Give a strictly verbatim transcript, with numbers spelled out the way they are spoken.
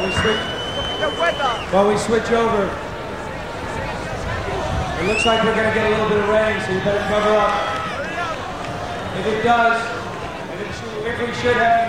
we switch, while we switch over, it looks like we're gonna get a little bit of rain, so you better cover up. If it does, if, it, if we should have